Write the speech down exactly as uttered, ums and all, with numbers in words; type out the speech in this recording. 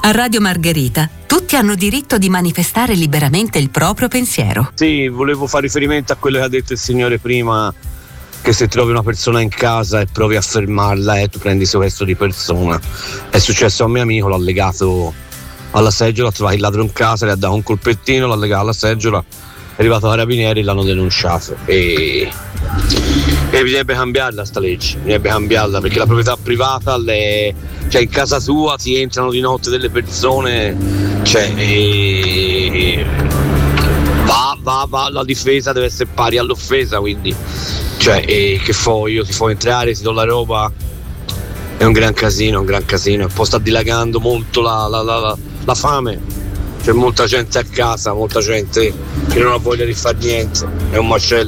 A Radio Margherita tutti hanno diritto di manifestare liberamente il proprio pensiero. Sì, volevo fare riferimento a quello che ha detto il signore prima, che se trovi una persona in casa e provi a fermarla, eh, tu prendi sequestro di persona. È successo a un mio amico, l'ha legato alla seggiola, ha trovato il ladro in casa, le ha dato un colpettino, l'ha legato alla seggiola, è arrivato ai carabinieri e l'hanno denunciato. E, e bisognerebbe cambiarla sta legge, bisognerebbe cambiarla, perché la proprietà privata, le, cioè in casa tua ti entrano di notte delle persone, cioè e, va, va, va, la difesa deve essere pari all'offesa, quindi cioè e che fo io ti fo entrare, ti do la roba, è un gran casino, un gran casino, e poi sta dilagando molto la, la, la, la, la fame, c'è molta gente a casa, molta gente che non ha voglia di fare niente, è un macello.